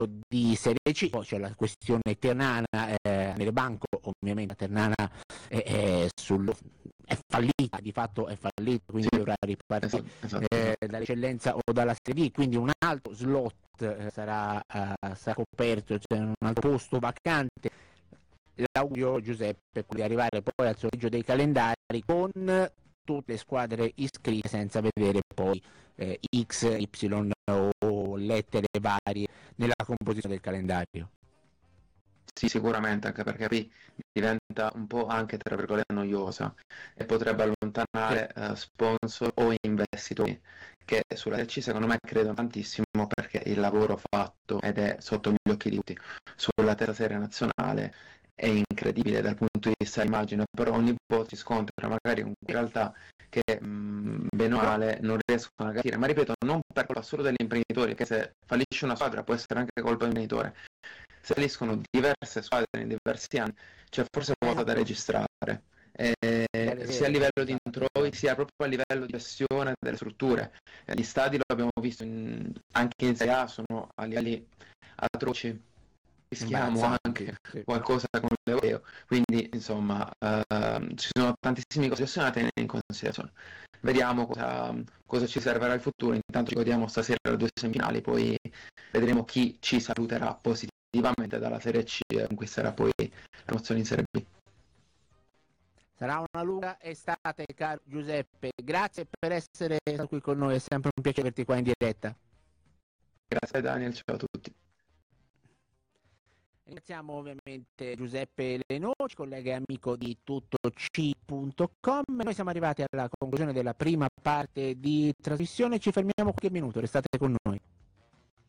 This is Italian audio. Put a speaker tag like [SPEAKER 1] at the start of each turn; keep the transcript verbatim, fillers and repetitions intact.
[SPEAKER 1] di Serie C. Poi c'è la questione Ternana, eh, nelle banco, ovviamente Ternana è, è, sul, è fallita, di fatto è fallita, quindi sì, dovrà ripartire esatto, esatto, eh, esatto. dall'eccellenza o dalla Serie D, quindi un altro slot eh, sarà, uh, sarà coperto, cioè un altro posto vacante. L'augurio, Giuseppe, è di arrivare poi al sorteggio dei calendari con tutte le squadre iscritte senza vedere poi eh, X, Y o lettere varie nella composizione del calendario.
[SPEAKER 2] Sì, sicuramente, anche perché qui diventa un po' anche tra virgolette noiosa e potrebbe allontanare eh, sponsor o investitori che sulla Serie C secondo me credono tantissimo, perché il lavoro fatto ed è sotto gli occhi di tutti sulla terza serie nazionale è incredibile dal punto di vista immagine, però ogni volta si scontra magari con realtà che mh, bene o male non riescono a capire, ma ripeto, non per colpa solo degli imprenditori, che se fallisce una squadra può essere anche colpa dell'imprenditore. Se falliscono diverse squadre in diversi anni c'è forse molto da registrare, eh, sia a livello di introiti sia proprio a livello di gestione delle strutture. Eh, gli stadi, lo abbiamo visto in, anche in Serie A, sono a livelli atroci, rischiamo anche sì. qualcosa con l'Europeo, quindi insomma uh, ci sono tantissime cose da tenere in considerazione. Vediamo cosa, cosa ci servirà il futuro. Intanto ci godiamo stasera le due semifinali, poi vedremo chi ci saluterà positivamente dalla Serie C e conquisterà poi la promozione in Serie B.
[SPEAKER 1] Sarà una lunga estate, caro Giuseppe, grazie per essere stato qui con noi, è sempre un piacere averti qua in diretta.
[SPEAKER 2] Grazie Daniel, ciao a tutti.
[SPEAKER 1] Ringraziamo ovviamente Giuseppe Lenoci, collega e amico di tuttoc punto com. Noi siamo arrivati alla conclusione della prima parte di trasmissione, ci fermiamo qualche minuto, restate con noi.